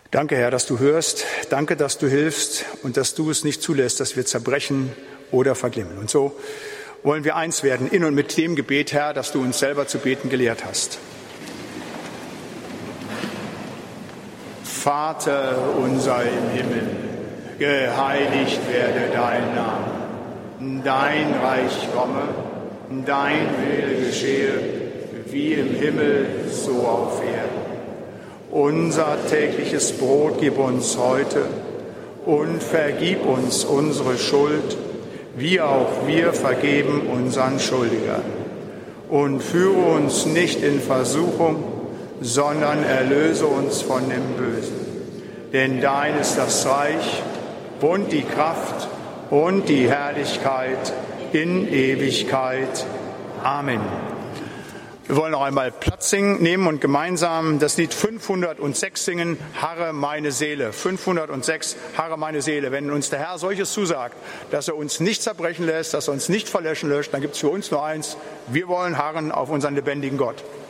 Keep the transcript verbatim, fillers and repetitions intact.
Danke, Herr, dass du hörst. Danke, dass du hilfst und dass du es nicht zulässt, dass wir zerbrechen oder verglimmen. Und so wollen wir eins werden in und mit dem Gebet, Herr, das du uns selber zu beten gelehrt hast. Vater unser im Himmel, geheiligt werde dein Name. Dein Reich komme, dein Wille geschehe, wie im Himmel, so auf Erden. Unser tägliches Brot gib uns heute und vergib uns unsere Schuld, wie auch wir vergeben unseren Schuldigern. Und führe uns nicht in Versuchung, sondern erlöse uns von dem Bösen. Denn dein ist das Reich und die Kraft und die Herrlichkeit in Ewigkeit. Amen. Wir wollen noch einmal Platz singen, nehmen und gemeinsam das Lied fünfhundertsechs singen, Harre meine Seele. fünfhundertsechs, Harre meine Seele. Wenn uns der Herr solches zusagt, dass er uns nicht zerbrechen lässt, dass er uns nicht verlöschen lässt, dann gibt es für uns nur eins: Wir wollen harren auf unseren lebendigen Gott.